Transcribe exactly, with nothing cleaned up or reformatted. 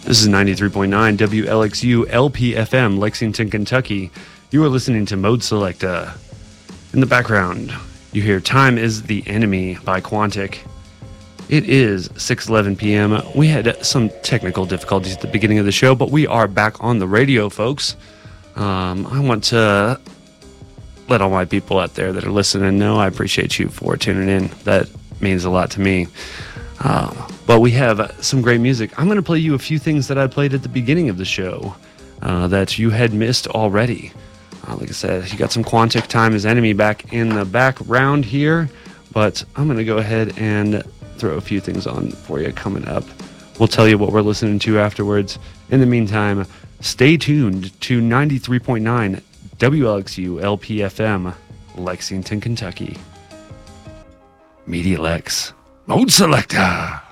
This is ninety-three point nine W L X U L P F M, Lexington, Kentucky. You are listening to Mode Selecta. In the background, you hear Time is the Enemy by Quantic. It is six eleven p.m. We had some technical difficulties at the beginning of the show, but we are back on the radio, folks. Um, I want to let all my people out there that are listening know I appreciate you for tuning in. That means a lot to me. Uh, but we have some great music. I'm going to play you a few things that I played at the beginning of the show uh, that you had missed already. Uh, like I said, you got some Quantic Time is Enemy back in the background here, but I'm going to go ahead and throw a few things on for you coming up. We'll tell you what we're listening to afterwards. In the meantime, stay tuned to ninety-three point nine W L X U L P F M, Lexington, Kentucky. Media Lex. Mode Selecta.